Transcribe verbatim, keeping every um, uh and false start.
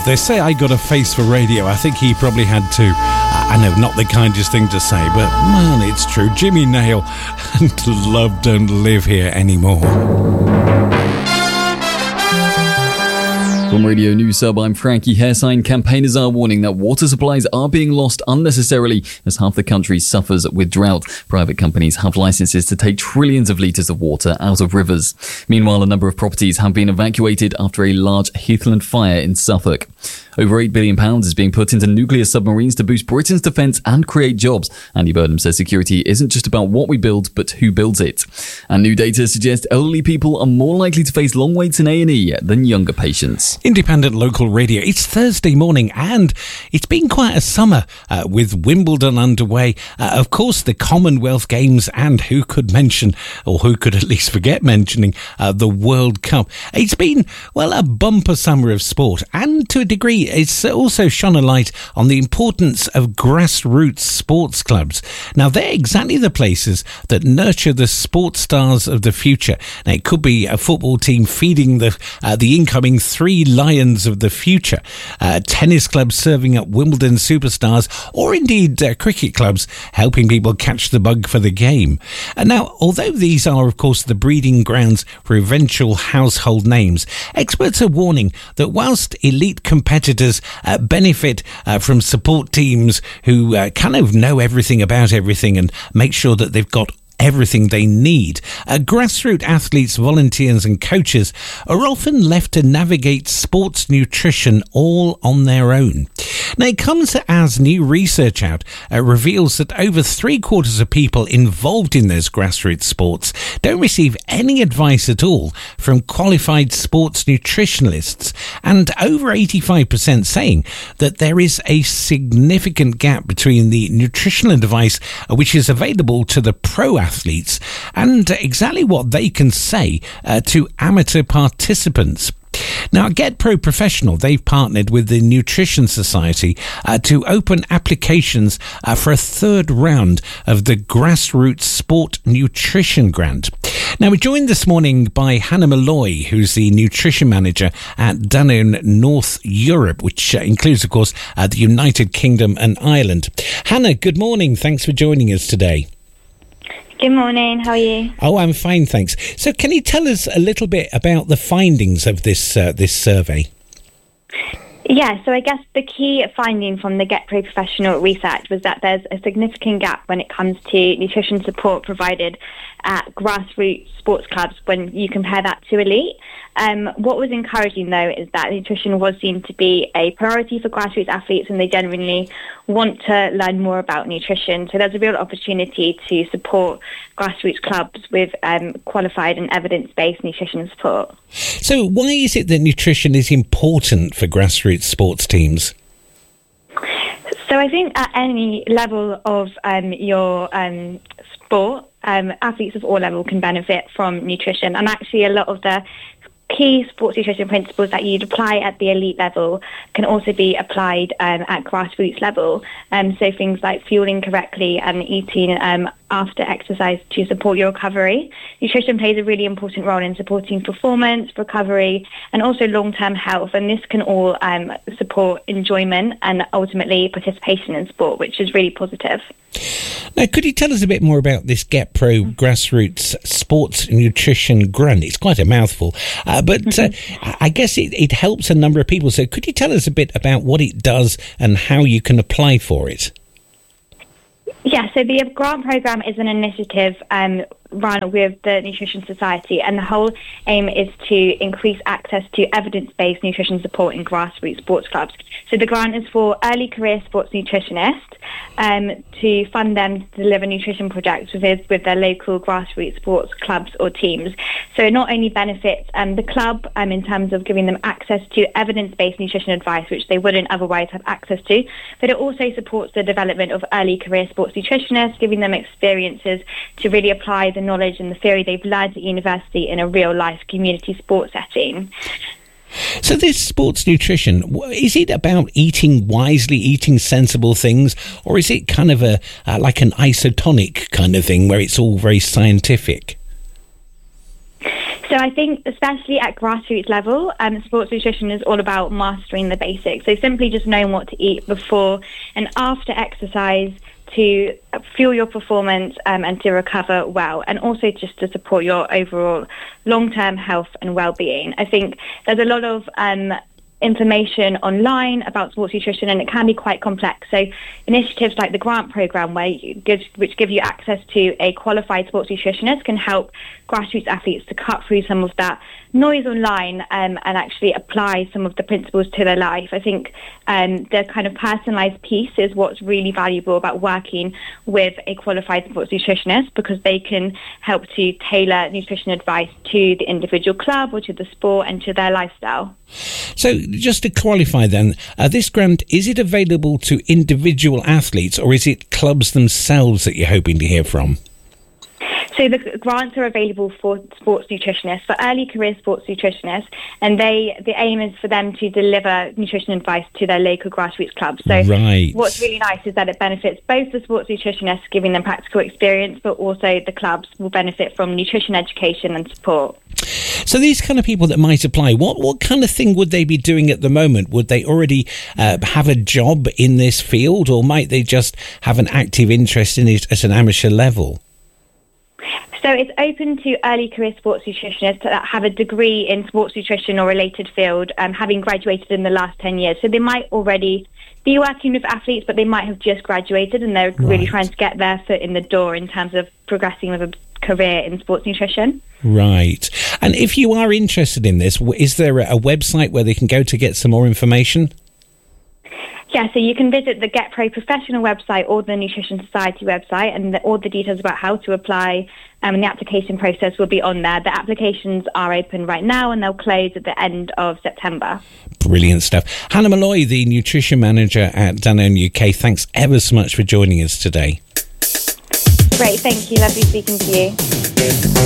if they say I got a face for radio, I think he probably had to. I know, not the kindest thing to say, but man, it's true. Jimmy Nail and Love Don't Live Here Anymore. From Radio News Sub, I'm Frankie Hairsign. Campaigners are warning that water supplies are being lost unnecessarily as half the country suffers with drought. Private companies have licenses to take trillions of litres of water out of rivers. Meanwhile, a number of properties have been evacuated after a large Heathland fire in Suffolk. Over eight billion pounds is being put into nuclear submarines to boost Britain's defence and create jobs. Andy Burnham says security isn't just about what we build, but who builds it. And new data suggests elderly people are more likely to face long waits in A and E than younger patients. Independent local radio. It's Thursday morning and it's been quite a summer uh, with Wimbledon underway. Uh, of course, the Commonwealth Games, and who could mention, or who could at least forget mentioning, uh, the World Cup. It's been, well, a bumper summer of sport, and to a degree it's also shone a light on the importance of grassroots sports clubs. Now, they're exactly the places that nurture the sports stars of the future. Now, it could be a football team feeding the uh, the incoming three lions of the future, uh, tennis clubs serving up Wimbledon superstars, or indeed uh, cricket clubs helping people catch the bug for the game. And now, although these are, of course, the breeding grounds for eventual household names, experts are warning that whilst elite competitors uh, benefit uh, from support teams who uh, kind of know everything about everything and make sure that they've got everything they need, Uh, grassroots athletes, volunteers and coaches are often left to navigate sports nutrition all on their own. Now, it comes as new research out uh, reveals that over three quarters of people involved in those grassroots sports don't receive any advice at all from qualified sports nutritionalists, and over eighty-five percent saying that there is a significant gap between the nutritional advice uh, which is available to the pro athletes and exactly what they can say uh, to amateur participants. Now, at Get Pro Professional, they've partnered with the Nutrition Society uh, to open applications uh, for a third round of the Grassroots Sport Nutrition Grant. Now, we're joined this morning by Hannah Malloy, who's the nutrition manager at Danone North Europe, which uh, includes, of course, uh, the United Kingdom and Ireland. Hannah, good morning. Thanks for joining us today. Good morning, how are you? Oh, I'm fine, thanks. So can you tell us a little bit about the findings of this uh, this survey? Yeah, so I guess the key finding from the Get Pro Professional research was that there's a significant gap when it comes to nutrition support provided at grassroots sports clubs when you compare that to elite. Um, what was encouraging, though, is that nutrition was seen to be a priority for grassroots athletes, and they genuinely want to learn more about nutrition. So there's a real opportunity to support grassroots clubs with um, qualified and evidence-based nutrition support. So why is it that nutrition is important for grassroots sports teams? So I think at any level of um, your um, sport, um, athletes of all levels can benefit from nutrition. And actually a lot of the key sports nutrition principles that you'd apply at the elite level can also be applied um, at grassroots level. Um, so things like fueling correctly and eating um, after exercise to support your recovery. Nutrition plays a really important role in supporting performance, recovery, and also long-term health. And this can all um, support enjoyment and ultimately participation in sport, which is really positive. Now, could you tell us a bit more about this Get Pro Grassroots Sports Nutrition Grant? It's quite a mouthful, uh, but uh, I guess it, it helps a number of people. So could you tell us a bit about what it does and how you can apply for it? Yeah, so the grant programme is an initiative um, run with the Nutrition Society, and the whole aim is to increase access to evidence-based nutrition support in grassroots sports clubs. So the grant is for early career sports nutritionists um, to fund them to deliver nutrition projects with, with their local grassroots sports clubs or teams. So it not only benefits um, the club um, in terms of giving them access to evidence-based nutrition advice, which they wouldn't otherwise have access to, but it also supports the development of early career sports nutritionists, giving them experiences to really apply the knowledge and the theory they've learned at university in a real-life community sports setting. So this sports nutrition, is it about eating wisely, eating sensible things, or is it kind of a uh, like an isotonic kind of thing where it's all very scientific? So I think especially at grassroots level, um, sports nutrition is all about mastering the basics. So simply just knowing what to eat before and after exercise to fuel your performance um, and to recover well, and also just to support your overall long-term health and well-being. I think there's a lot of um, information online about sports nutrition, and it can be quite complex. So initiatives like the grant program, where you give, which give you access to a qualified sports nutritionist, can help grassroots athletes to cut through some of that noise online um, and actually apply some of the principles to their life. I think um, the kind of personalised piece is what's really valuable about working with a qualified sports nutritionist, because they can help to tailor nutrition advice to the individual club or to the sport and to their lifestyle. So just to qualify then, uh, this grant, is it available to individual athletes, or is it clubs themselves that you're hoping to hear from? So the grants are available for sports nutritionists, for early career sports nutritionists, and they the aim is for them to deliver nutrition advice to their local grassroots clubs. So right. What's really nice is that it benefits both the sports nutritionists, giving them practical experience, but also the clubs will benefit from nutrition education and support. So these kind of people that might apply, what, what kind of thing would they be doing at the moment? Would they already uh, have a job in this field, or might they just have an active interest in it at an amateur level? So it's open to early career sports nutritionists that have a degree in sports nutrition or related field, um, having graduated in the last ten years. So they might already be working with athletes, but they might have just graduated and they're right. really trying to get their foot in the door in terms of progressing with a career in sports nutrition. Right. And if you are interested in this, is there a website where they can go to get some more information? Yeah, so you can visit the Get Pro Professional website or the Nutrition Society website, and the, all the details about how to apply um, and the application process will be on there. The applications are open right now and they'll close at the end of September. Brilliant stuff. Hannah Malloy, the Nutrition Manager at Danone U K, thanks ever so much for joining us today. Great, thank you. Lovely speaking to you.